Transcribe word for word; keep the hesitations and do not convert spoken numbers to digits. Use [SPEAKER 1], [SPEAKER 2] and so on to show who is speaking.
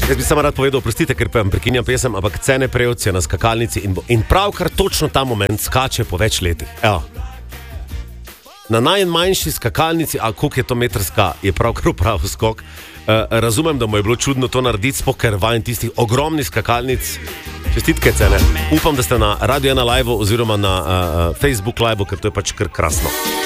[SPEAKER 1] Jaz bi samo rad povedal, prostite, ker pa vam prekinjam pesem, ampak Cene Prevc je na skakalnici in, bo, in pravkar točno ta moment skače po več letih. Evo. Na najmanjši skakalnici, a koliko je to metrska, je pravkar prav skok. Uh, razumem, da mu je bilo čudno to narediti, sploh ker vajen tistih ogromnih skakalnic. Čestitke, Cene. Upam, da ste na Radio ena live oziroma na uh, Facebook live, ker to je pač kar krasno.